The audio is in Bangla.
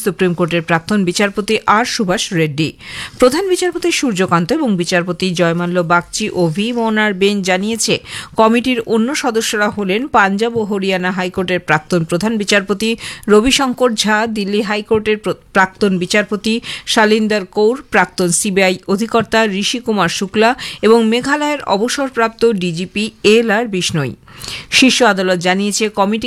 সুপ্রিম কোর্টের প্রাক্তন বিচারপতি আর সুভাষ রেড্ডি। প্রধান বিচারপতি সূর্যকান্ত এবং বিচারপতি জয়মাল্য বাগচি ও ভি মোহনার বেঞ্চ জানিয়েছে, কমিটির অন্য সদস্যরা হলেন পাঞ্জাব ও হরিয়ানা হাইকোর্টের প্রাক্তন প্রধান বিচারপতি রবিশঙ্কর ঝা, দিল্লি হাইকোর্টের প্রাক্তন বিচারপতি শালিন্দর কৌর, প্রাক্তন সিবিআই অধিকর্তা ঋষি কুমার শুক্লা এবং মেঘালয়ের অবসরপ্রাপ্ত ডিজিপি এল আর বিষ্ণই। শীর্ষ আদালত জানিয়েছে, কমিটি